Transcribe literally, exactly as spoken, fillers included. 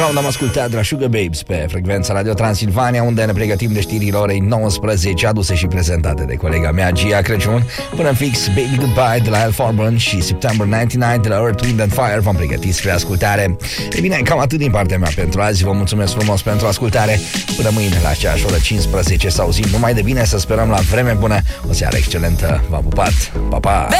Am ascultat de la Sugar Babes pe frecvența Radio Transilvania, unde ne pregătim de știrile orei nouăsprezece, aduse și prezentate de colega mea Gia Crăciun. Până în fix, Baby Goodbye de la Al Farben și September nouăzeci și nouă de la Earth, Wind and Fire v-am pregătit spre ascultare. E bine, cam atât din partea mea pentru azi. Vă mulțumesc frumos pentru ascultare. Până mâine la aceeași oră cincisprezece să auzim numai de bine, să sperăm la vreme bună. O seară excelentă. V-am pupat. Pa, pa!